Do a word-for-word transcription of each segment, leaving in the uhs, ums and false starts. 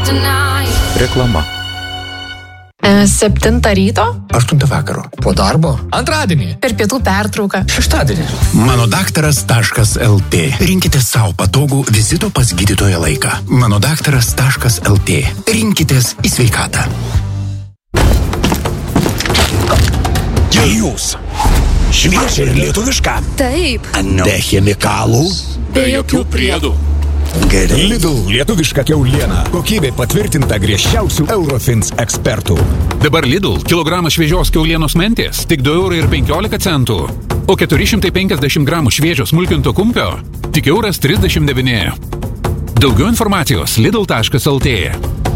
Reklama. Septintą ryto? Aštuntą vakaro. Po darbo? Antradienį. Per pietų pertrauką. Šeštadienį. Mano daktaras taškas el tė. Rinkitės savo patogų vizito pas gydytoją laiką. Mano daktaras taškas el tė. Rinkitės į sveikatą. Jūs. Šviežia ir lietuviška. Taip. Be chemikalų. Be jokių priedų. Gerai. Lidl lietuviška kiauliena. Kokybė patvirtinta griežčiausių Eurofins ekspertų. Dabar Lidl kilogramas šviežios kiaulienos mentės tik du eurai ir penkiolika centų, o keturi šimtai penkiasdešimt gramų šviežio smulkinto kumpio tik euras trisdešimt devyni. Daugiau informacijos lidl taškas el tė.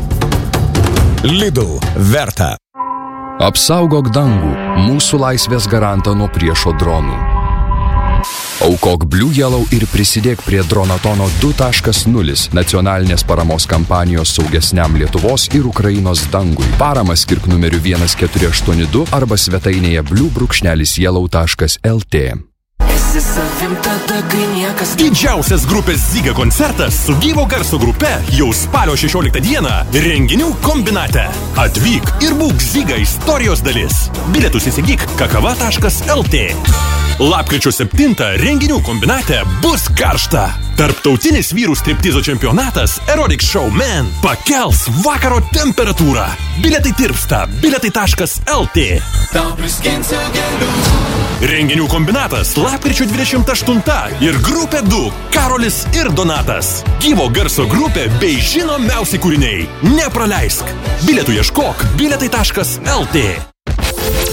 Lidl verta. Apsaugok dangų, mūsų laisvės garantą nuo priešo dronų. Aukok Blue Yellow ir prisidėk prie Dronatono du taškas null nacionalinės paramos kampanijos saugesniam Lietuvos ir Ukrainos dangui. Paramą skirk numeriu vienas keturi aštuoni du arba svetainėje blue yellow taškas el tė. Didžiausias grupės Zyga koncertas su gyvo garso grupe jau spalio šešioliktą dieną renginių kombinate. Atvyk ir būk Zyga istorijos dalis. Bilietus įsigyk kakava taškas el tė. Lapkričio septintą renginių kombinate bus karšta. Tarptautinis vyrų striptizo čempionatas Erotic Showman pakels vakaro temperatūrą. Bilietai tirpsta. Bilietai taškas el tė. Renginių kombinatas lapkričio dvidešimt aštuntą ir grupė du Karolis ir Donatas. Gyvo garso grupė bei žinomiausi kūriniai. Nepraleisk. Bilietų ieškok bilietai taškas el tė.